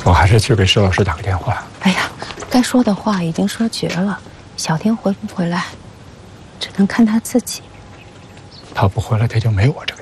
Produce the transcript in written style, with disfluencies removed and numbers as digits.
我还是去给石老师打个电话。 哎呀，该说的话已经说绝了，小天回不回来，只能看他自己。 他不回来，他就没我这个